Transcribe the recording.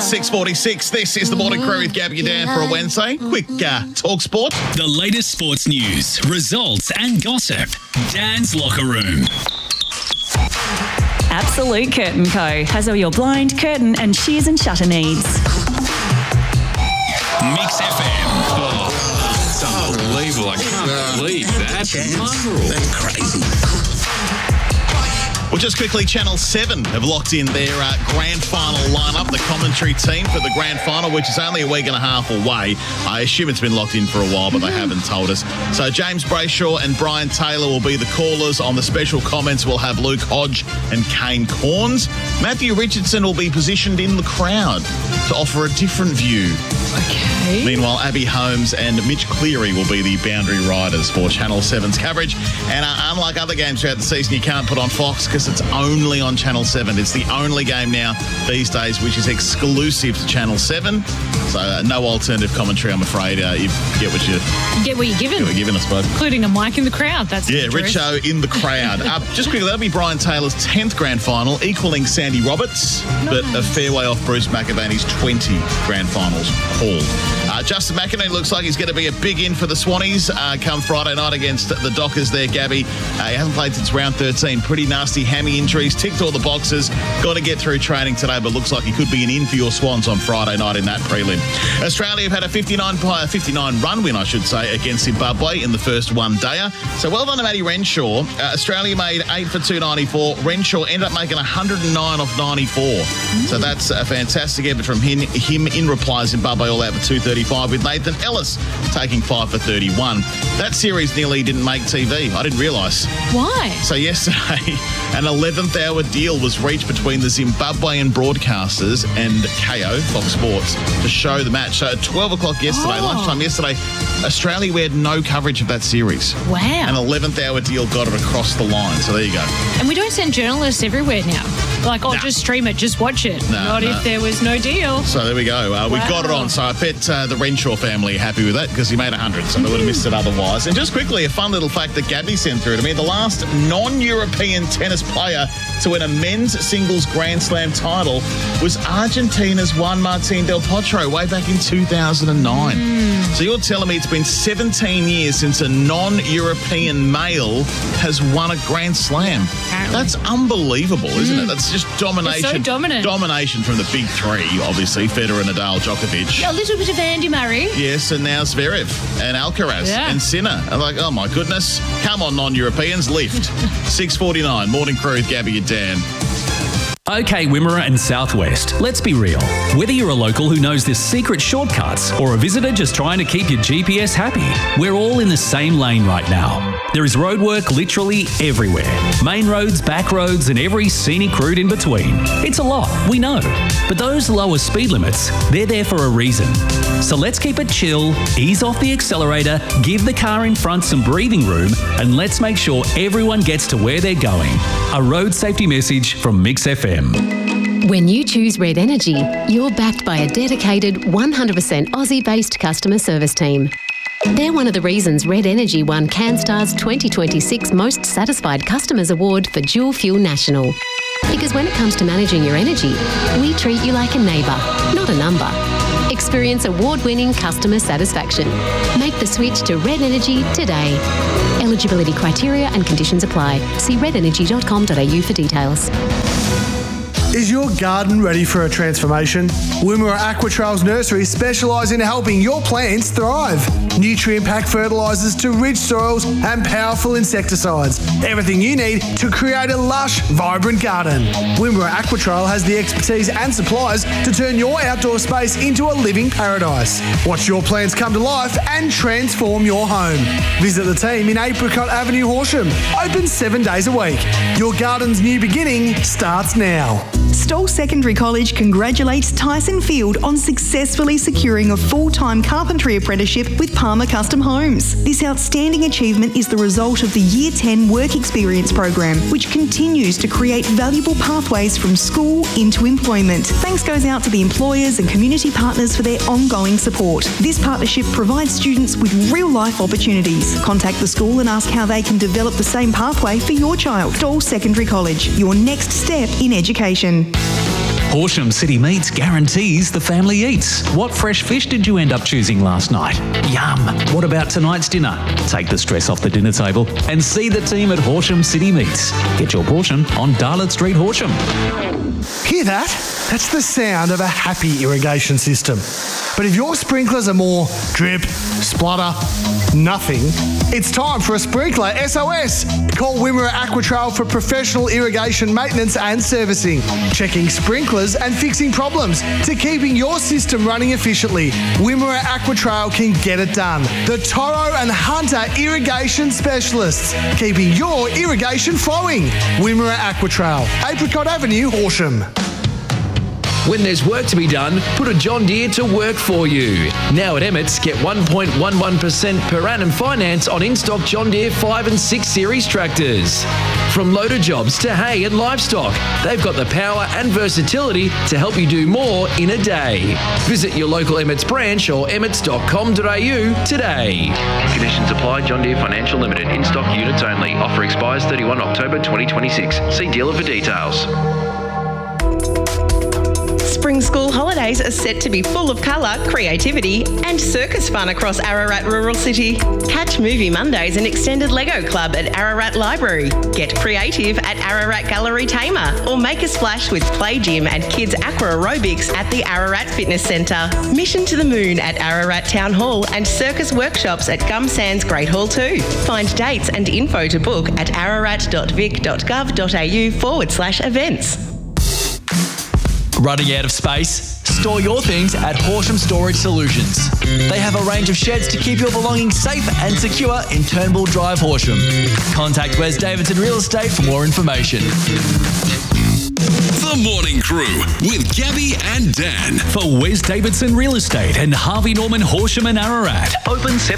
6:46. This is the Morning Crew with Gabby and Dan for a Wednesday. Quick talk sport. The latest sports news, results and gossip. Dan's Locker Room. Absolute Curtain Co. has all your blind, curtain and shears and shutter needs. Mix FM. Oh, that's unbelievable. I can't believe that. That's crazy. Well, just quickly, Channel 7 have locked in their grand final lineup, the commentary team for the grand final, which is only a week and a half away. I assume it's been locked in for a while, but they haven't told us. So James Brayshaw and Brian Taylor will be the callers. On the special comments, we'll have Luke Hodge and Kane Corns. Matthew Richardson will be positioned in the crowd to offer a different view. Okay. Meanwhile, Abby Holmes and Mitch Cleary will be the boundary riders for Channel 7's coverage. And unlike other games throughout the season, you can't put on Fox because it's only on Channel 7. It's the only game now these days which is exclusive to Channel 7. So no alternative commentary, I'm afraid. You get what you're given, I suppose. Including a mic in the crowd. That's yeah, Richo in the crowd. Just quickly, that'll be Brian Taylor's 10th grand final, equaling Sandy Roberts, but a fair way off Bruce McAvaney's 20 grand finals called. Justin McInerney looks like he's going to be a big in for the Swannies come Friday night against the Dockers there, Gabby. He hasn't played since round 13. Pretty nasty hammy injuries. Ticked all the boxes. Got to get through training today, but looks like he could be an in for your Swans on Friday night in that prelim. Australia have had a 59 run win, I should say, against Zimbabwe in the first one-dayer. So well done to Matty Renshaw. Australia made 8 for 294. Renshaw ended up making 109 off 94. So that's a fantastic effort from him. In reply, Zimbabwe all out for 235 with Nathan Ellis taking 5 for 31. That series nearly didn't make TV. I didn't realise. Why? So yesterday, an 11th hour deal was reached between the Zimbabwean broadcasters and KO, Fox Sports, to show the match. So at 12 o'clock yesterday, lunchtime yesterday, Australia had no coverage of that series. Wow. An 11th hour deal got it across the line. So there you go. And we don't send journalists everywhere now. Like, just stream it, just watch it. Not if there was no deal. So there we go. We got it on. So I bet the Renshaw family are happy with that because he made 100, so they would have missed it otherwise. And just quickly, a fun little fact that Gabby sent through to me. The last non-European tennis player to win a men's singles Grand Slam title was Argentina's Juan Martín del Potro way back in 2009. So you're telling me it's been 17 years since a non-European male has won a Grand Slam. Apparently. That's unbelievable, isn't it? That's just domination. It's so dominant. Domination from the big three, obviously. Federer, Nadal, Djokovic. A little bit of Andy Murray. Yes, and now Zverev and Alcaraz and Sinner. I'm like, oh my goodness. Come on, non-Europeans, lift. 6:49, Morning Crew with Gabby and Dan. Okay, Wimmera and Southwest, let's be real. Whether you're a local who knows the secret shortcuts or a visitor just trying to keep your GPS happy, we're all in the same lane right now. There is roadwork literally everywhere. Main roads, back roads, and every scenic route in between. It's a lot, we know. But those lower speed limits, they're there for a reason. So let's keep it chill, ease off the accelerator, give the car in front some breathing room, and let's make sure everyone gets to where they're going. A road safety message from Mix FM. When you choose Red Energy, you're backed by a dedicated 100% Aussie-based customer service team. They're one of the reasons Red Energy won CanStar's 2026 Most Satisfied Customers Award for Dual Fuel National. Because when it comes to managing your energy, we treat you like a neighbour, not a number. Experience award-winning customer satisfaction. Make the switch to Red Energy today. Eligibility criteria and conditions apply. See redenergy.com.au for details. Is your garden ready for a transformation? Wimmera Aquatrails Nursery specialise in helping your plants thrive. Nutrient-packed fertilisers to rich soils and powerful insecticides. Everything you need to create a lush, vibrant garden. Wimmera Aquatrail has the expertise and supplies to turn your outdoor space into a living paradise. Watch your plants come to life and transform your home. Visit the team in Apricot Avenue, Horsham. Open 7 days a week. Your garden's new beginning starts now. Stoll Secondary College congratulates Tyson Field on successfully securing a full-time carpentry apprenticeship with Palmer Custom Homes. This outstanding achievement is the result of the Year 10 Work Experience program, which continues to create valuable pathways from school into employment. Thanks goes out to the employers and community partners for their ongoing support. This partnership provides students with real-life opportunities. Contact the school and ask how they can develop the same pathway for your child. Stoll Secondary College, your next step in education. Horsham City Meats guarantees the family eats. What fresh fish did you end up choosing last night? Yum. What about tonight's dinner? Take the stress off the dinner table and see the team at Horsham City Meats. Get your portion on Darlot Street, Horsham. Hear that? That's the sound of a happy irrigation system. But if your sprinklers are more drip, splutter, nothing, it's time for a sprinkler SOS. Call Wimmera Aquatrail for professional irrigation maintenance and servicing, checking sprinklers and fixing problems to keeping your system running efficiently. Wimmera Aquatrail can get it done. The Toro and Hunter irrigation specialists, keeping your irrigation flowing. Wimmera Aquatrail, Apricot Avenue, Horsham. When there's work to be done, put a John Deere to work for you. Now at Emmett's, get 1.11% per annum finance on in-stock John Deere 5 and 6 Series tractors. From loader jobs to hay and livestock, they've got the power and versatility to help you do more in a day. Visit your local Emmett's branch or emmets.com.au today. Conditions apply. John Deere Financial Limited. In-stock units only. Offer expires 31 October 2026. See dealer for details. Spring school holidays are set to be full of colour, creativity and circus fun across Ararat Rural City. Catch Movie Mondays and Extended Lego Club at Ararat Library. Get creative at Ararat Gallery Tamer or make a splash with Play Gym and Kids Aqua Aerobics at the Ararat Fitness Centre. Mission to the Moon at Ararat Town Hall and circus workshops at Gum Sands Great Hall too. Find dates and info to book at ararat.vic.gov.au/events. Running out of space? Store your things at Horsham Storage Solutions. They have a range of sheds to keep your belongings safe and secure in Turnbull Drive, Horsham. Contact Wes Davidson Real Estate for more information. The Morning Crew with Gabby and Dan. For Wes Davidson Real Estate and Harvey Norman Horsham and Ararat. Open 7